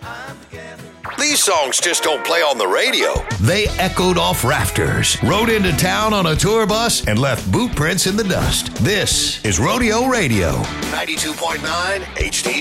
These songs just don't play on the radio. They echoed off rafters, rode into town on a tour bus, and left boot prints in the dust. This is Rodeo Radio. 92.9 HD2.